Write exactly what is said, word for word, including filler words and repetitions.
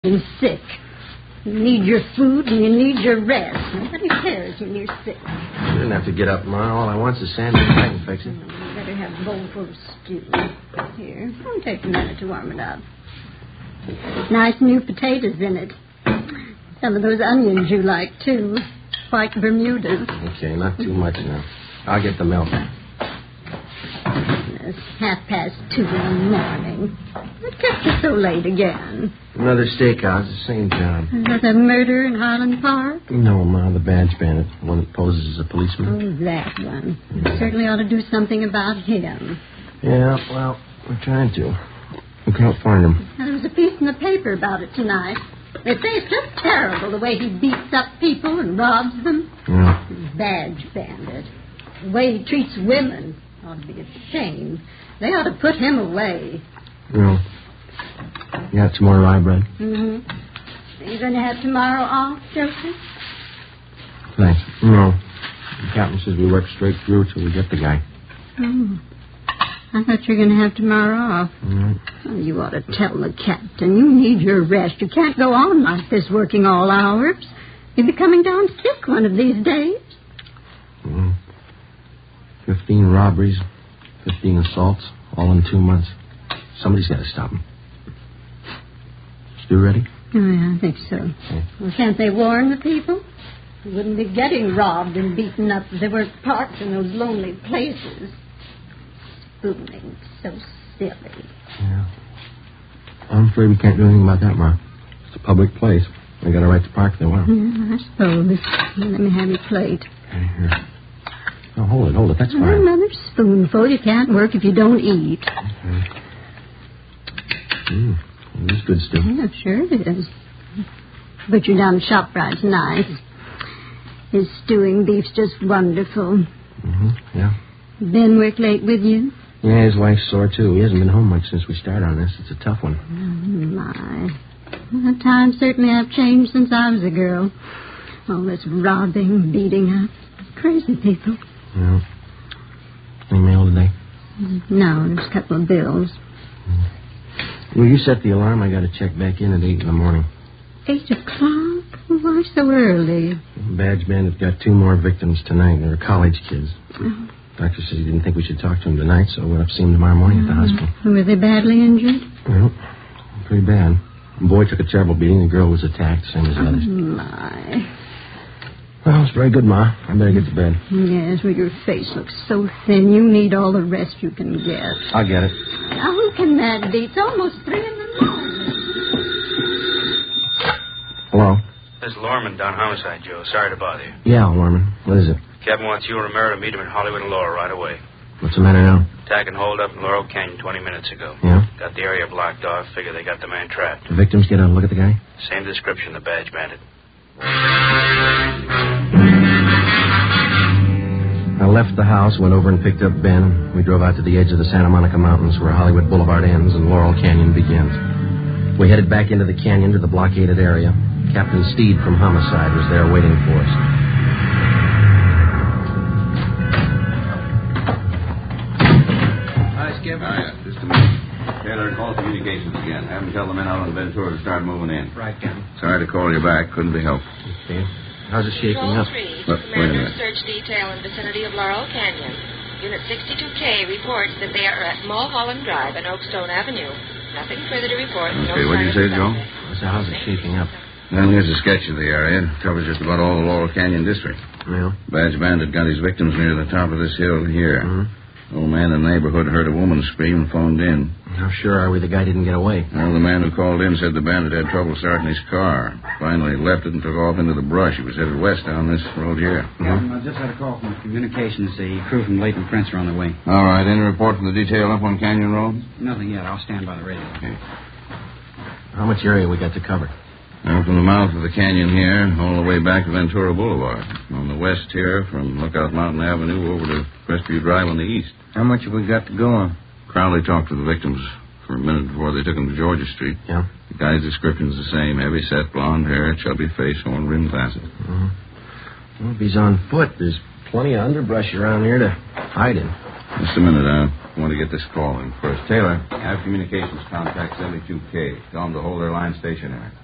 and sick. You need your food and you need your rest. Nobody cares when you're sick. You didn't have to get up, Ma. All I want is sandwich. I can fix it. You better have a bowl full of stew. Here, it'll take a minute to warm it up. Nice new potatoes in it. Some of those onions you like, too. White Bermudas. Okay, not too much now. I'll get the milk. It's half past two in the morning. What kept you so late again? Another steakhouse, the same job. Is that the murder in Highland Park? No, Ma, the badge bandit. The one that poses as a policeman. Oh, that one. You certainly ought to do something about him. Yeah, well, we're trying to. We can't find him. There was a piece in the paper about it tonight. They say it's just terrible the way he beats up people and robs them. Yeah. Badge bandit. The way he treats women ought to be ashamed. They ought to put him away. Yeah. You got some more rye bread? Mm-hmm. Are you going to have tomorrow off, Joseph? Thanks. No. The captain says we work straight through till we get the guy. Oh. I thought you were going to have tomorrow off. Mm-hmm. Oh, you ought to tell the captain. You need your rest. You can't go on like this working all hours. You'll be coming down sick one of these days. Mm-hmm. Fifteen robberies, fifteen assaults, all in two months. Somebody's got to stop them. Stew ready? Oh, yeah, I think so. Okay. Well, can't they warn the people? They wouldn't be getting robbed and beaten up if they weren't parked in those lonely places. Spooning, so silly. Yeah. I'm afraid we can't do anything about that, Ma. It's a public place. They got a right to park if they want. Yeah, I suppose. Let me have your plate. Okay, here. Oh, hold it, hold it. That's fine. Another spoonful. You can't work if you don't eat. Okay. Mmm. It is good stew. Yeah, sure it is. Butcher down ShopRite's nice. His stewing beef's just wonderful. Mm-hmm, yeah. Ben work late with you? Yeah, his wife's sore, too. He hasn't been home much since we started on this. It's a tough one. Oh, my. Well, times certainly have changed since I was a girl. All this robbing, beating up. Crazy people. Yeah. Any mail today? No, there's a couple of bills. Will you set the alarm? I got to check back in at eight in the morning. Eight o'clock? Why so early? Badge bandit got two more victims tonight. They're college kids. Oh. Doctor said he didn't think we should talk to him tonight, so we'll have to see him tomorrow morning at the hospital. Were they badly injured? Well, pretty bad. The boy took a terrible beating. The girl was attacked, same as the others. Oh, my. Well, it's very good, Ma. I better get to bed. Yes, well, your face looks so thin. You need all the rest you can get. I'll get it. Now, who can that be? It's almost three in the morning. Hello? This is Lorman down Homicide, Joe. Sorry to bother you. Yeah, Lorman. What is it? Captain wants you and Romero to meet him in Hollywood and Laurel right away. What's the matter now? Attack and hold up in Laurel Canyon twenty minutes ago. Yeah? Got the area blocked off. Figure they got the man trapped. The victims get a look at the guy? Same description, the badge bandit. I left the house, went over and picked up Ben. We drove out to the edge of the Santa Monica Mountains where Hollywood Boulevard ends and Laurel Canyon begins. We headed back into the canyon to the blockaded area. Captain Steed from Homicide was there waiting for us. Hi, Skip. Hiya. Just a minute. Taylor, call communications again. Have them tell the men out on Ventura to start moving in. Right, Captain. Sorry to call you back. Couldn't be helped. Okay. How's it shaking Control up? three, Look, wait a Commander minute. Search Detail in vicinity of Laurel Canyon. Unit sixty-two K reports that they are at Mulholland Drive and Oakstone Avenue. Nothing further to report. Okay, no what did you sign say, of Joe? suspect. So how's it shaping up? Well, here's a sketch of the area. It covers just about all the Laurel Canyon district. Well? Badge bandit got his victims near the top of this hill here. Mm-hmm. Old man in the neighborhood heard a woman scream and phoned in. How sure are we the guy didn't get away? Well, the man who called in said the bandit had trouble starting his car. Finally left it and took off into the brush. He was headed west down this road here. Captain, I just had a call from communications. The crew from Leighton Prince are on their way. All right. Any report from the detail up on Canyon Road? Nothing yet. I'll stand by the radio. Okay. How much area we got to cover? Now, from the mouth of the canyon here, all the way back to Ventura Boulevard. On the west here, from Lookout Mountain Avenue over to Crestview Drive on the east. How much have we got to go on? Crowley talked to the victims for a minute before they took them to Georgia Street. Yeah? The guy's description's the same. Heavy set, blonde hair, chubby face, horn rimmed glasses. Mm-hmm. Well, if he's on foot, there's plenty of underbrush around here to hide in. Just a minute, I want to get this call in first. Taylor, have communications contact seventy-two K. Tell them to hold their line stationary.